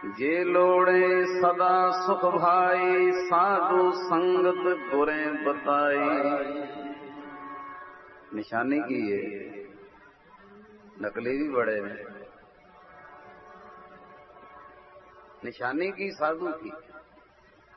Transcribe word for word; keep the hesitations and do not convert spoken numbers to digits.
जे लोड़े सदा सुख भाई, साधु संगत गुरे बताई। निशानी की है, नकली भी बड़े हैं। निशानी की साधु की,